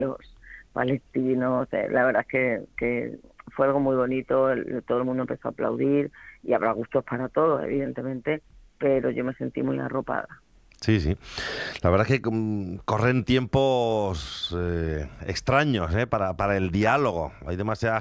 los palestinos. La verdad es que fue algo muy bonito, todo el mundo empezó a aplaudir y habrá gustos para todos, evidentemente, pero yo me sentí muy arropada. Sí, sí. La verdad es que corren tiempos extraños para el diálogo. Hay demasiada